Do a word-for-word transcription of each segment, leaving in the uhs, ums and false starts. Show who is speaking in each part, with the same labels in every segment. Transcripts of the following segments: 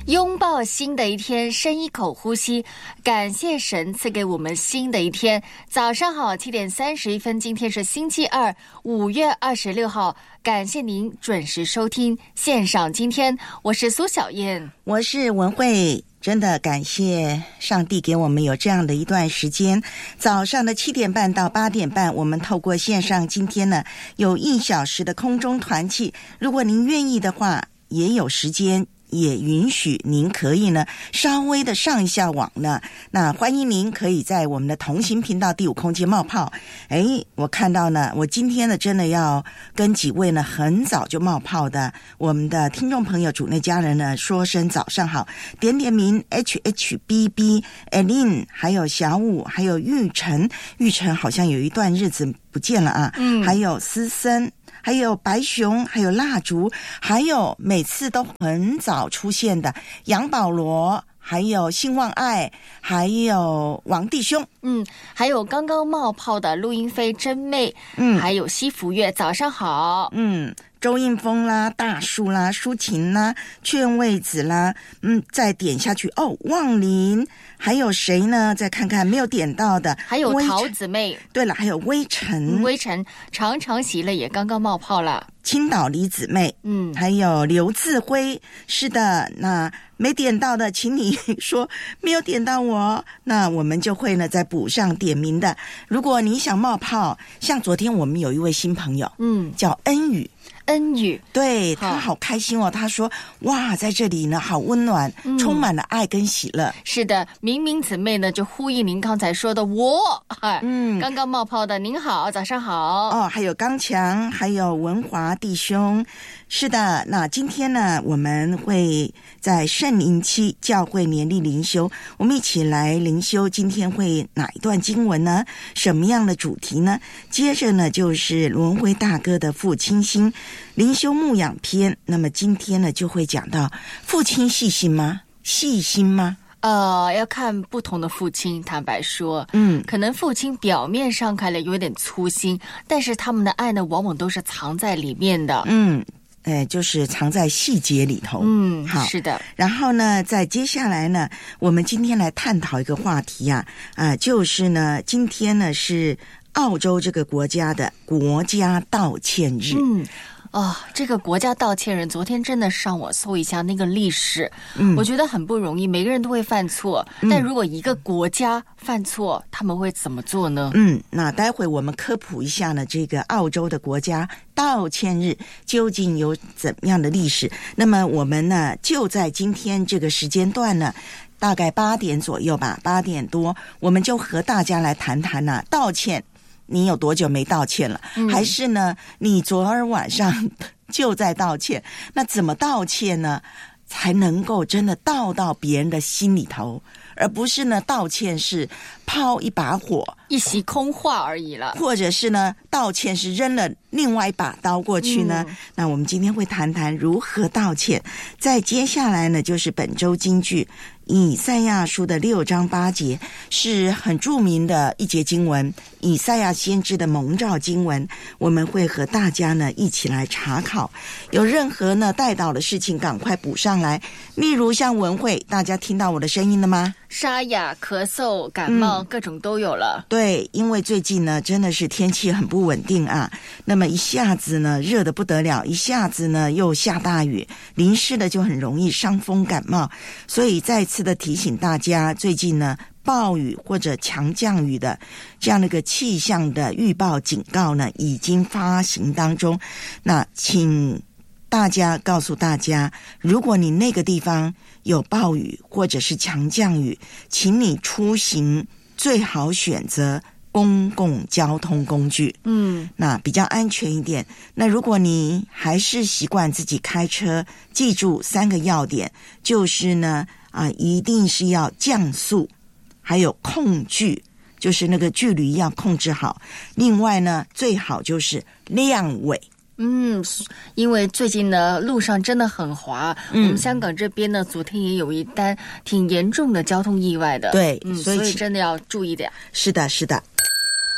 Speaker 1: 拥抱新的一天，深一口呼吸，感谢神赐给我们新的一天。早上好，七点三十一分，今天是星期二，五月二十六号。感谢您准时收听线上今天，我是苏小燕，
Speaker 2: 我是文慧。真的感谢上帝给我们有这样的一段时间，早上的七点半到八点半，我们透过线上今天呢有一小时的空中团契，如果您愿意的话，也有时间。也允许您可以呢稍微的上一下网呢，那欢迎您可以在我们的同行频道第五空间冒泡。诶，我看到呢，我今天呢真的要跟几位呢很早就冒泡的我们的听众朋友主内家人呢说声早上好，点点名 H H B B Eileen 还有小五还有玉成，玉成好像有一段日子不见了啊，嗯，还有思森，还有白熊，还有蜡烛，还有每次都很早出现的杨保罗，还有兴旺爱，还有王弟兄，
Speaker 1: 嗯，还有刚刚冒泡的陆英飞真妹，嗯，还有西福月，早上好，
Speaker 2: 嗯。周应峰啦，大树啦，抒情啦，劝慰子啦，嗯，再点下去哦，望林，还有谁呢？再看看没有点到的，
Speaker 1: 还有桃子妹。对
Speaker 2: 了，还有微尘，
Speaker 1: 微尘常常喜乐也刚刚冒泡了。
Speaker 2: 青岛李姊妹，嗯，还有刘志辉，是的，那没点到的，请你说没有点到我，那我们就会呢再补上点名的。如果你想冒泡，像昨天我们有一位新朋友，嗯，叫恩宇。
Speaker 1: 恩宇，
Speaker 2: 对，他好开心哦，他说哇在这里呢好温暖、嗯、充满了爱跟喜乐。
Speaker 1: 是的，明明姊妹呢就呼应您刚才说的我，嗯，刚刚冒泡的您好，早上好
Speaker 2: 哦，还有刚强，还有文华弟兄。是的，那今天呢我们会在圣灵期教会年历灵修，我们一起来灵修，今天会哪一段经文呢？什么样的主题呢？接着呢就是轮回大哥的父亲心灵修牧养篇，那么今天呢就会讲到父亲细心吗？细心吗？
Speaker 1: 呃，要看不同的父亲，坦白说，嗯，可能父亲表面上看来有点粗心，但是他们的爱呢往往都是藏在里面的，
Speaker 2: 嗯。哎，就是藏在细节里头。
Speaker 1: 嗯，好，是的。
Speaker 2: 然后呢，在接下来呢，我们今天来探讨一个话题啊，啊、呃，就是呢，今天呢是澳洲这个国家的国家道歉日。
Speaker 1: 嗯。哦，这个国家道歉人，昨天真的上网搜一下那个历史，嗯，我觉得很不容易，每个人都会犯错，嗯，但如果一个国家犯错，他们会怎么做呢？
Speaker 2: 嗯，那待会我们科普一下呢，这个澳洲的国家道歉日究竟有怎么样的历史？那么我们呢，就在今天这个时间段呢，大概八点左右吧，八点多，我们就和大家来谈谈呢、啊、道歉。你有多久没道歉了？嗯、还是呢？你昨儿晚上就在道歉？那怎么道歉呢？才能够真的道到别人的心里头，而不是呢道歉是抛一把火、
Speaker 1: 一席空话而已了，
Speaker 2: 或者是呢道歉是扔了另外一把刀过去呢？嗯、那我们今天会谈谈如何道歉。再接下来呢，就是本周金句。以赛亚书的六章八节是很著名的一节经文，以赛亚先知的蒙召经文，我们会和大家呢一起来查考，有任何呢带倒的事情赶快补上来，例如像文慧，大家听到我的声音了吗？
Speaker 1: 沙哑、咳嗽、感冒、嗯、各种都有了。
Speaker 2: 对，因为最近呢真的是天气很不稳定啊，那么一下子呢热得不得了，一下子呢又下大雨，淋湿的就很容易伤风感冒，所以再次的提醒大家，最近呢暴雨或者强降雨的这样的一个气象的预报警告呢已经发行当中，那请大家告诉大家，如果你那个地方有暴雨或者是强降雨，请你出行最好选择公共交通工具，嗯，那比较安全一点。那如果你还是习惯自己开车，记住三个要点，就是呢啊，一定是要降速，还有控距，就是那个距离要控制好。另外呢，最好就是亮尾。
Speaker 1: 嗯，因为最近呢路上真的很滑，嗯，我们香港这边呢昨天也有一单挺严重的交通意外的，
Speaker 2: 对，
Speaker 1: 嗯，所以, 所以真的要注意点。
Speaker 2: 是的是的。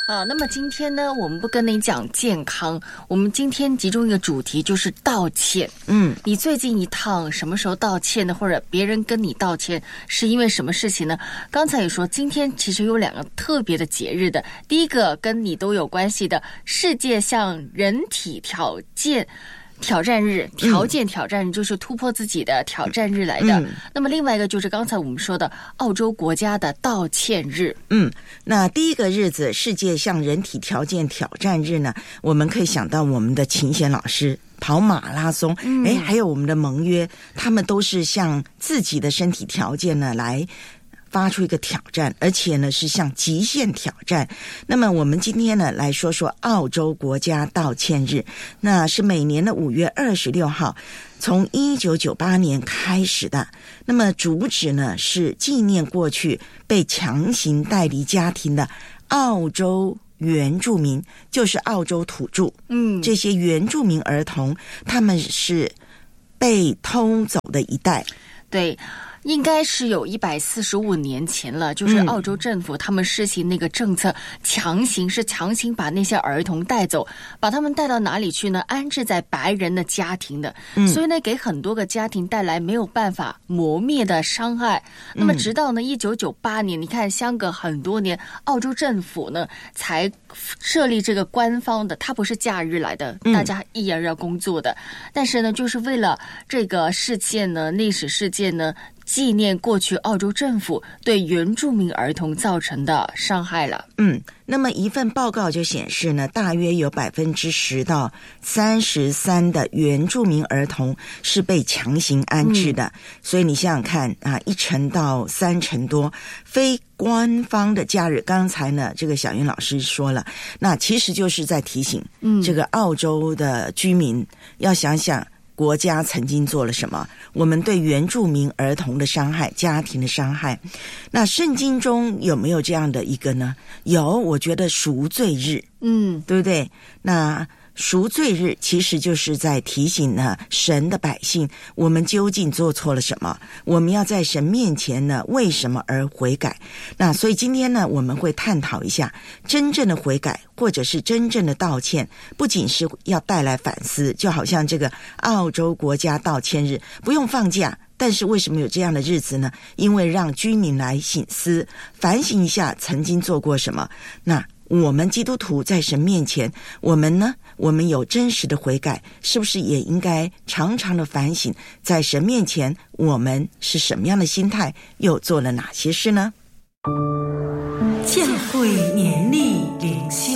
Speaker 1: 好，那么今天呢，我们不跟你讲健康，我们今天集中一个主题就是道歉。
Speaker 2: 嗯，
Speaker 1: 你最近一趟什么时候道歉呢？或者别人跟你道歉是因为什么事情呢？刚才也说，今天其实有两个特别的节日的，第一个跟你都有关系的世界向人体条件挑战日，条件挑战日就是突破自己的挑战日来的。嗯、那么另外一个就是刚才我们说的澳洲国家的道歉日。
Speaker 2: 嗯，那第一个日子世界向人体条件挑战日呢，我们可以想到我们的秦贤老师跑马拉松，嗯，哎，还有我们的盟约，他们都是向自己的身体条件呢来发出一个挑战，而且呢是向极限挑战。那么我们今天呢来说说澳洲国家道歉日，那是每年的五月二十六号，从一九九八年开始的。那么主旨呢是纪念过去被强行带离家庭的澳洲原住民，就是澳洲土著。嗯，这些原住民儿童，他们是被偷走的一代。
Speaker 1: 对。应该是有一百四十五年前了，就是澳洲政府他们实行那个政策，强行是强行把那些儿童带走，把他们带到哪里去呢？安置在白人的家庭的，嗯、所以呢，给很多个家庭带来没有办法磨灭的伤害。那么直到呢一九九八年，你看相隔很多年，澳洲政府呢才设立这个官方的，它不是假日来的，大家依然要工作的，嗯、但是呢，就是为了这个事件呢，历史事件呢。纪念过去澳洲政府对原住民儿童造成的伤害了。
Speaker 2: 嗯，那么一份报告就显示呢，大约有百分之十到三十三的原住民儿童是被强行安置的。嗯、所以你想想看啊，一成到三成多非官方的假日。刚才呢，这个小云老师说了，那其实就是在提醒，嗯，这个澳洲的居民要想想。国家曾经做了什么？我们对原住民儿童的伤害、家庭的伤害，那圣经中有没有这样的一个呢？有，我觉得赎罪日，嗯，对不对？那赎罪日其实就是在提醒呢神的百姓，我们究竟做错了什么？我们要在神面前呢为什么而悔改？那所以今天呢我们会探讨一下真正的悔改或者是真正的道歉，不仅是要带来反思，就好像这个澳洲国家道歉日不用放假，但是为什么有这样的日子呢？因为让居民来省思反省一下曾经做过什么。那我们基督徒在神面前，我们呢我们有真实的悔改，是不是也应该常常的反省，在神面前我们是什么样的心态，又做了哪些事呢？
Speaker 3: 教会年历灵修，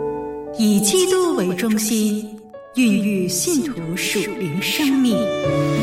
Speaker 3: 以基督为中心，孕育信徒属灵生命。